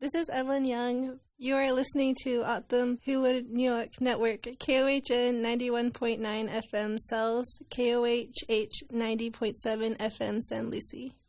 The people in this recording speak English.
This is Evelyn Young. You are listening to Optum Hillwood New York Network, KOHN 91.9 FM Cells, KOHH 90.7 FM San Lucie.